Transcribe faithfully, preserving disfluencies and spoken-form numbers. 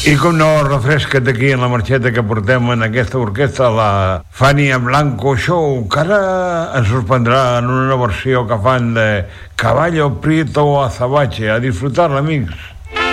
I com no, refresca't aquí en la marxeta que portem en aquesta orquestra, la Fania Blanco Show, que ara ens sorprendrà en una versió que fan de Caballo Prieto Azabache. A disfrutar-la, amics.